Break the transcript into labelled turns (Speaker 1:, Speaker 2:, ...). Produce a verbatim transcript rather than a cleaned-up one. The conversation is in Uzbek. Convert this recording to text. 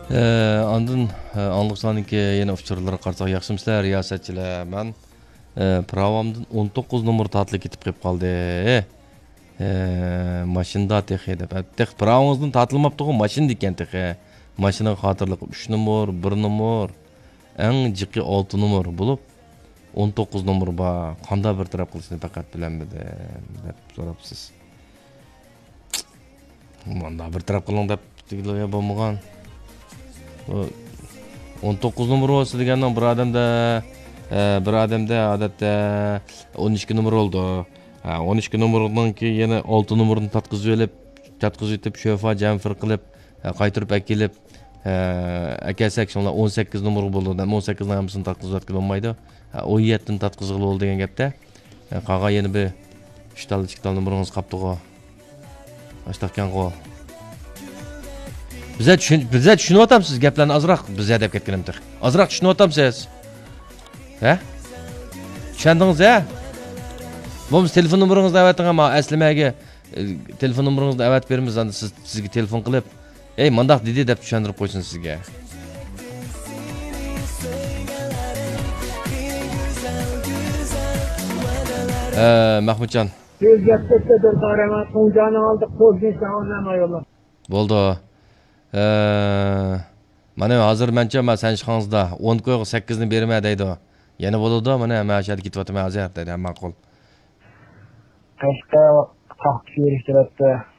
Speaker 1: Ee, andın anlıqsanınki yeni uçurlara qarsak yaxşımsızlar, riyasetçiler. Ben e, pravamdın on to'qqiz numar tatlı ketip qilib qoldi. E, maşında texi deb. Tex pravamızdan tatılmaptı o maşin diken texi. Maşının xatırlıq üç numar, bir numar, en jiqi olti numar bulup on to'qqiz numar ba. Qanda bir taraf qilishni faqat bilanmidim deb so'rabsiz. Manda bir taraf qiling deb tegilga bo'lmagan. on to'qqiz numar olsa deganda bir odamda bir odamda odatda o'n ikki numar oldu. o'n ikki numardan keyin yana olti numarni tatqizib olib, tatqizib etib shofa jamfir qilib, qaytirib akilib, akasak shunlar o'n sakkiz numar bo'ldi. o'n sakkiz dan hamısını tatqizib atgan olmaydi. o'n yetti ni tatqizib oldi degan gapda. Qaga yana bir uch tal ikki tal numaringiz qapti-ku. Ashtakan-ku. Bize düşün, bize düşünüyotamsız gaplarni azroq bizga deb ketganimdir. Azroq düşünüyotamsiz. He? Tushundingiz ha? Bo'lmasa telefon nomeringizni avating ama aslamaga telefon nomeringizni avat beramiz, anda siz sizga telefon qilib, "Ey, mandaq dedi" deb tushuntirib qo'ysin sizga. Ee, Mahmudjon.
Speaker 2: Biz gapda dur qarama, qo'ngani oldik, qo'zg'in olmayollar.
Speaker 1: Bo'ldi. Ee, mana hozir mencha men sen chiqingizda o'n qo'yga sakkiz ni berma deydi. Yana bo'ladi, mana men ashada ketyapman hozir deydi, ma'qul.
Speaker 2: Qashqa taqib berishtiradi.